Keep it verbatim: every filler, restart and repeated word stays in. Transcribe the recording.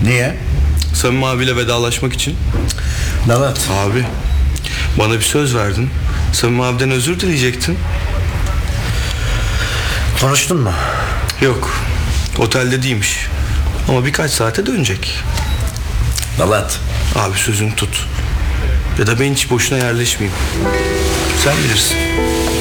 Niye? Samim abiyle vedalaşmak için. Dalat. Abi, bana bir söz verdin. Samim abiden özür dileyecektin. Konuştun mu? Yok, otelde değilmiş. Ama birkaç saate dönecek. Dalat. Abi sözünü tut. Ya da ben hiç boşuna yerleşmeyeyim. Sen bilirsin.